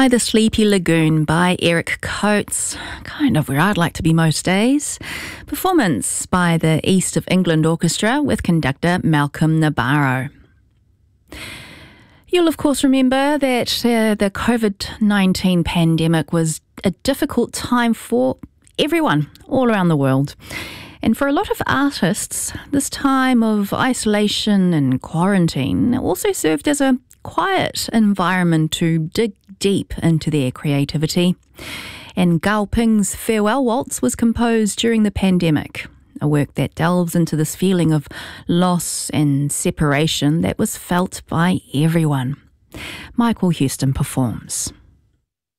By the Sleepy Lagoon by Eric Coates, kind of where I'd like to be most days. Performance by the East of England Orchestra with conductor Malcolm Nabarro. You'll of course remember that the COVID-19 pandemic was a difficult time for everyone all around the world. And for a lot of artists, this time of isolation and quarantine also served as a quiet environment to dig deep into their creativity. And Gao Ping's Farewell Waltz was composed during the pandemic, a work that delves into this feeling of loss and separation that was felt by everyone. Michael Houston performs.